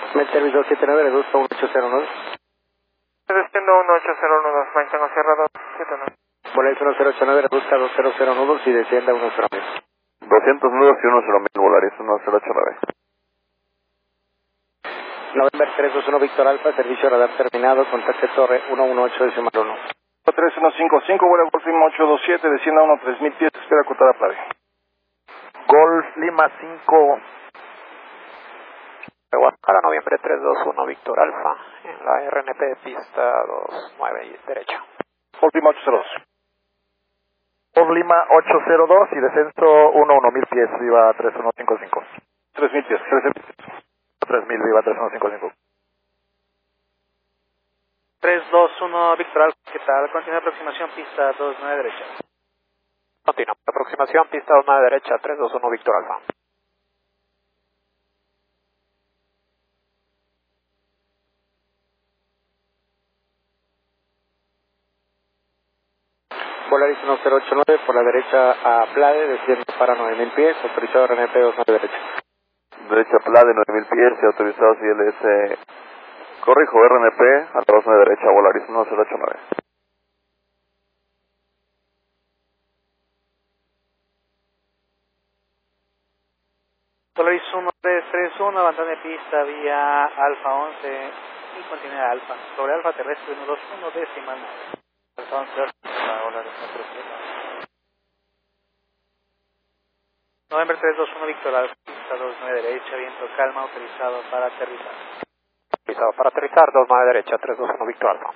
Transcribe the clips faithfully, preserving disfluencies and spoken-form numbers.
Metervis dos siete nueve, reduzco uno ocho cero nueve. Desciendo uno ocho cero uno dos, mantengo cerrado siete nueve. Volaris uno cero ocho nueve, reduzca dos cero cero nudos y descienda uno cero mil. doscientos nudos y uno cero mil, Volaris uno cero ocho nueve. November tres dos uno, Víctor Alfa, servicio radar terminado, contacte torre uno uno ocho decimal uno. tres uno cinco cinco, vuela Golf Lima ocho dos siete, descienda uno tres mil pies, espera acotar a Plade. Golf Lima cinco. Guadalajara, noviembre tres dos uno, Víctor Alfa, en la R N P pista dos nueve derecha. Golf Lima ocho cero dos. Golf Lima ocho cero dos y descenso uno uno mil pies, viva tres uno cinco cinco. tres mil pies, trece mil pies. tres mil, viva tres uno cinco cinco. tres dos uno, Víctor Alfa, ¿qué tal? Continúa aproximación, pista dos nueve derecha. Continúa, aproximación, pista dos nueve derecha, tres dos uno, Víctor Alfa. Volaris uno cero ocho nueve, por la derecha a Plade, desciende para nueve mil pies, autorizado R N P dos nueve derecha. Derecha Plade, nueve mil pies y autorizado C L S. Corrijo, R N P a la dos nueve derecha, Volaris uno cero ocho nueve. Volaris uno tres tres uno, abandone pista vía Alfa once y continúa Alfa. Sobre Alfa terrestre uno dos uno, decimal nueve. Alfa once, Alfa, Volaris cuatro siete. November tres dos uno, Víctor Alfa, pista dos nueve derecha, viento calma, autorizado para aterrizar. Autorizado para aterrizar, dos nueve derecha, tres dos uno, Víctor Alfa.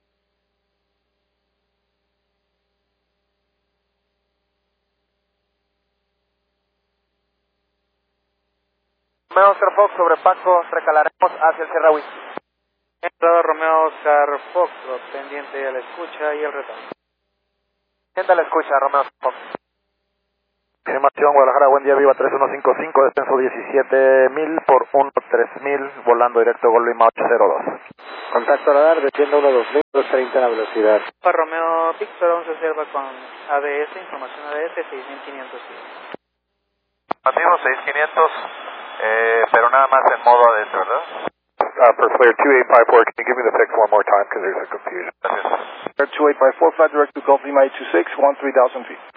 Romeo Oscar Fox sobre Paco, recalaremos hacia el Sierra Whisky. Entrado Romeo Oscar Fox, pendiente a la escucha y el retorno. Sienta la escucha, Romeo Oscar Fox. Estimación Guadalajara, buen día, viva tres uno cinco cinco, descenso diecisiete mil por uno tres mil, volando directo Golf Lima ocho cero dos. Contacto radar, descienda uno dos mil, dos treinta en la velocidad. Alfa Romeo Víctor once observa con A D S, información A D S seis mil quinientos. Mantimo seis mil quinientos, eh, pero nada más en modo A D S, ¿verdad? Uh, for Flare two eight five four, can you give me the fix one more time because there's a confusion? Flare two eight five four, flight direct to Golf Lima eight two six, one three thousand feet.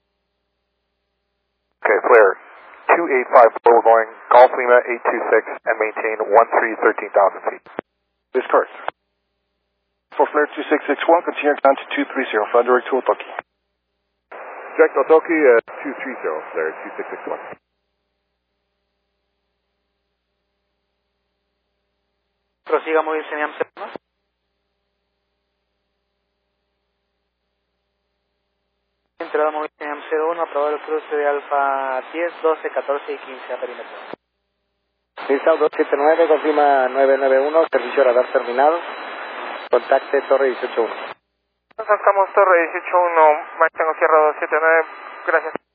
Okay, Flare two eight five four, we're going Golf Lima eight two six and maintain one three thirteen thousand feet. This is correct. For Flare two six six one, continue down to two three zero, flight direct to Otoki. Direct Otoki, uh, two three zero, Flare two six six one. Prosiga moverse en Amsterdam. Entrada moverse en Amsterdam uno, aprobado el cruce de Alfa diez, doce, catorce y quince a perímetro. Lista dos siete nueve, Golf Lima nueve nueve uno, servicio radar terminado, contacte torre dieciocho uno. Contactamos torre dieciocho uno, mantengo cerrado siete nueve, gracias.